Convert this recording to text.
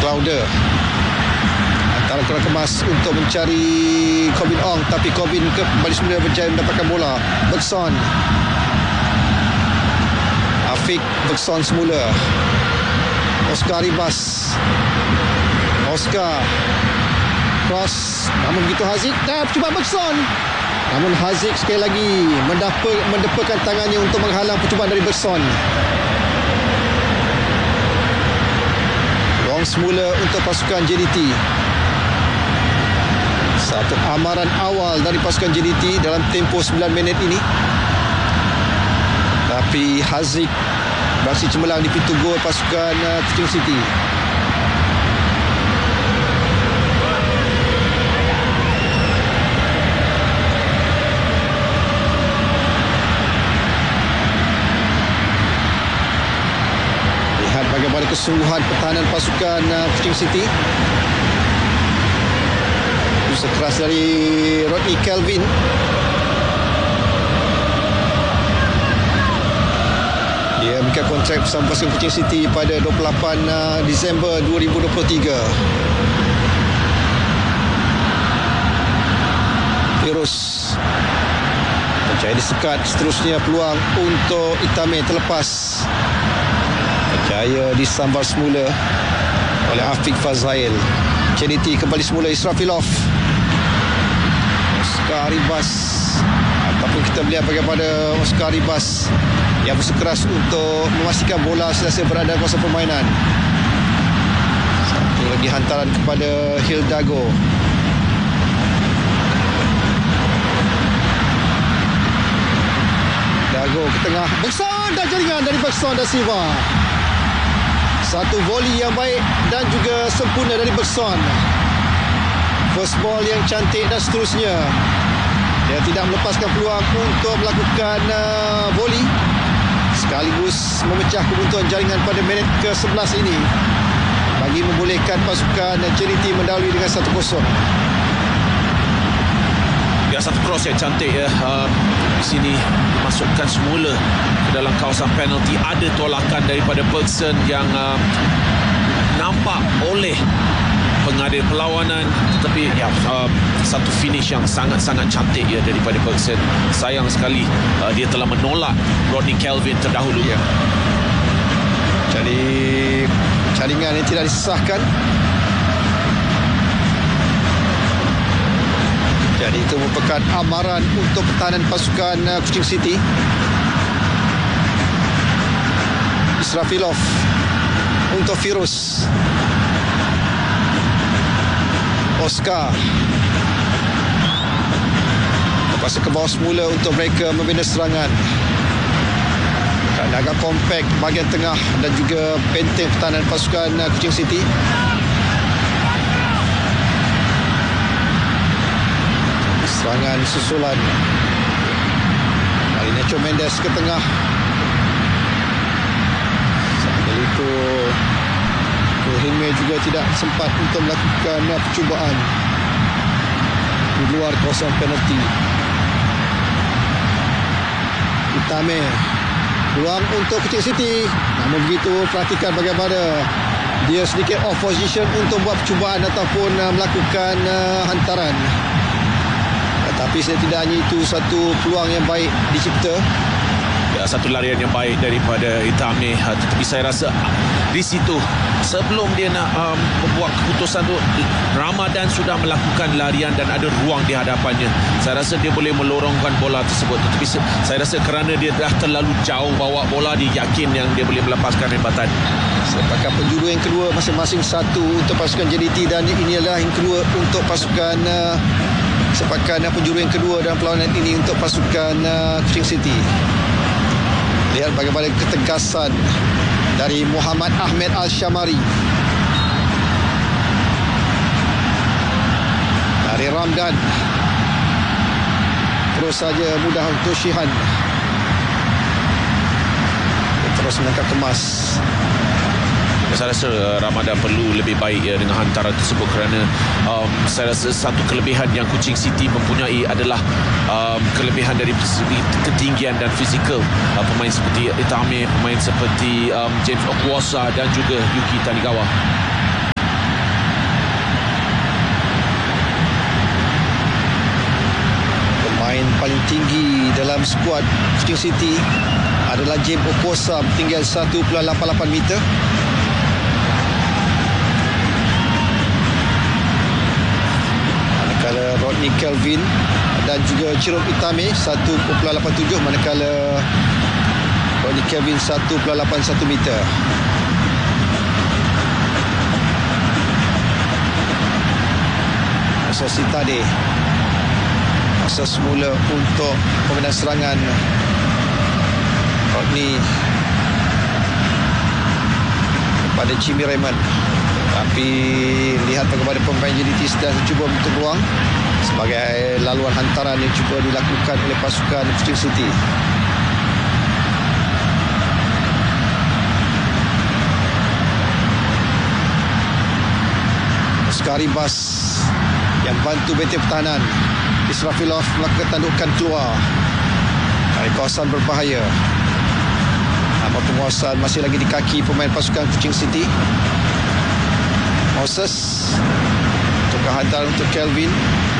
Claude antara kurang kemas untuk mencari Corbin Ong, tapi Corbin kembali semula berjaya mendapatkan bola. Bergson, Afiq Bergson semula. Oscar Ribas, Oscar cross, namun begitu Haziq dah percubaan Bergson, namun Haziq sekali lagi mendepakan tangannya untuk menghalang percubaan dari Bergson. Ruang semula untuk pasukan JDT. Satu amaran awal dari pasukan JDT dalam tempoh 9 minit ini, tapi Haziq beraksi cemerlang di pintu gol pasukan Kuching City. Lihat bagaimana kesungguhan pertahanan pasukan Kuching City. Sekeras dari Rodney Kelvin. Dia mengikat kontrak bersama pasukan Kuching City pada 28 Disember 2023. Virus berjaya disekat. Seterusnya peluang untuk Itame terlepas. Berjaya disambar semula oleh Afiq Fazail. JDT kembali semula. Israfilov, Oscar Ribas, ataupun kita melihat bagaimana Oscar Ribas yang bersikeras untuk memastikan bola sentiasa berada dalam kawasan permainan. Satu lagi hantaran kepada Hildago. Dago ke tengah. Bergson dan jaringan dari Bergson dan Silva. Satu volley yang baik dan juga sempurna dari Bergson. First ball yang cantik dan seterusnya. Dia tidak melepaskan peluang untuk melakukan volley, sekaligus memecah kebuntuan jaringan pada minit ke-11 ini bagi membolehkan pasukan JDT mendahului dengan 1-0. Ya, satu cross yang cantik ya. Di sini dimasukkan semula ke dalam kawasan penalti. Ada tolakan daripada Bergson yang nampak oleh pengadil perlawanan, tetapi ya, satu finish yang sangat-sangat cantik ya daripada Bergson. Sayang sekali dia telah menolak Rodney Kelvin terdahulu. Ya. Jadi jaringan yang tidak disesahkan. Jadi itu merupakan amaran untuk pertahanan pasukan Kuching City. Israfilov untuk Virus. Oscar terpaksa ke bawah semula untuk mereka membina serangan. Dan agak kompak bahagian tengah dan juga benteng pertahanan pasukan Kuching City. Serangan susulan. Kali Nacho Mendes ke tengah. Sambil itu Hime juga tidak sempat untuk melakukan percubaan di luar kawasan penalti. Itame, peluang untuk Kuching City. Namun begitu, perhatikan bagaimana dia sedikit off position untuk buat percubaan ataupun melakukan hantaran. Tetapi tidak hanya itu, satu peluang yang baik dicipta. Ya, satu larian yang baik daripada Itame, tetapi saya rasa di situ sebelum dia nak membuat keputusan tu, Ramadan sudah melakukan larian dan ada ruang di hadapannya. Saya rasa dia boleh melorongkan bola tersebut, tetapi saya rasa kerana dia dah terlalu jauh bawa bola, dia yakin yang dia boleh melepaskan rebatan. Sepakat penjuru yang kedua, masing-masing satu untuk pasukan JDT, dan ini adalah yang kedua untuk pasukan sepakat penjuru yang kedua dalam perlawanan ini untuk pasukan Kuching City. Lihat bagaimana ketegasan dari Muhammad Ahmed Al-Shamari. Dari Ramdan. Terus saja mudah untuk Shihan. Terus menangkap kemas. Saya rasa Ramadan perlu lebih baik ya dengan hantaran tersebut, kerana saya rasa satu kelebihan yang Kuching City mempunyai adalah kelebihan dari segi ketinggian dan fizikal pemain seperti Itame, pemain seperti James Okwasa dan juga Yuki Tanigawa. tertinggi dalam skuad Kuching City adalah James Okosa bertinggi 1.88 meter. Manakala Rodney Kelvin dan juga Jerome Itame 1.87, manakala Rodney Kelvin 1.81 meter. Masa Sitade, masa semula untuk pemain serangan Rodney kepada Jimmy Raymond, tapi lihat bagaimana pemain JDT sedang cuba untuk ruang sebagai laluan hantaran yang cuba dilakukan oleh pasukan Kuching City. Oscar Ribas yang bantu benteng pertahanan. Israfilov melakukan tandukan keluar dari kawasan berbahaya. Nama penguasaan masih lagi di kaki pemain pasukan Kuching City. Moses tukar hantar untuk Kelvin.